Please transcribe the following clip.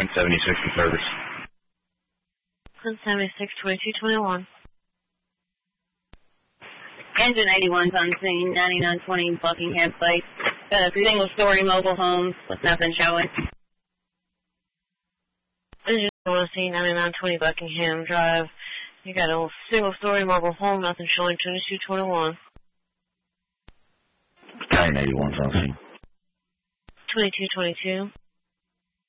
176 in service. 176, 2221. Engine 81's on scene, 9920 Buckingham Place. Got a single-story mobile home with nothing showing. Engine 1 9920 Buckingham Drive. You got a single-story mobile home, nothing showing, 2221. Battalion 81's on scene. 2222.